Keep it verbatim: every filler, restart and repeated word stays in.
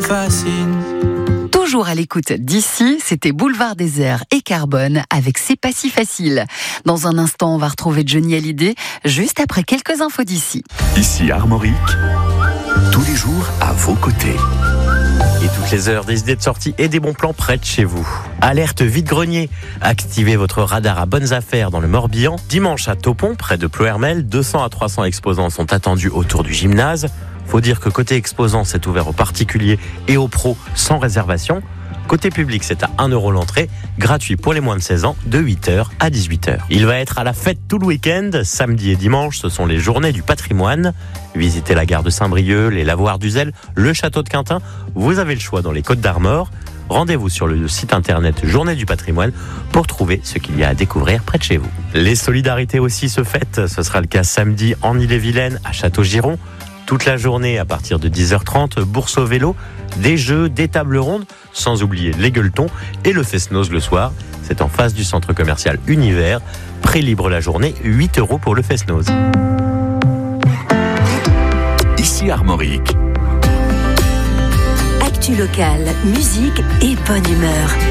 fascine. Toujours à l'écoute d'ici, c'était Boulevard Désert et Carbone avec C'est pas si facile. Dans un instant, on va retrouver Johnny Hallyday, juste après quelques infos d'ici. Ici Armorique, tous les jours à vos côtés. Et toutes les heures, des idées de sortie et des bons plans près de chez vous. Alerte vide-grenier. Activez votre radar à bonnes affaires dans le Morbihan. Dimanche à Taupon, près de Ploërmel, deux cents à trois cents exposants sont attendus autour du gymnase. Faut dire que côté exposants, c'est ouvert aux particuliers et aux pros sans réservation. Côté public, c'est à un euro l'entrée, gratuit pour les moins de seize ans, de huit heures à dix-huit heures. Il va être à la fête tout le week-end. Samedi et dimanche, ce sont les journées du patrimoine. Visitez la gare de Saint-Brieuc, les lavoirs d'Uzel, le château de Quintin. Vous avez le choix dans les Côtes d'Armor. Rendez-vous sur le site internet Journée du patrimoine pour trouver ce qu'il y a à découvrir près de chez vous. Les solidarités aussi se fêtent. Ce sera le cas samedi en Ille-et-Vilaine, à Château-Giron. Toute la journée à partir de dix heures trente, bourse au vélo, des jeux, des tables rondes, sans oublier les gueuletons et le Fest-Noz le soir. C'est en face du centre commercial Univers. Prix libre la journée, huit euros pour le Fest-Noz. Ici Armorique. Actu locale, musique et bonne humeur.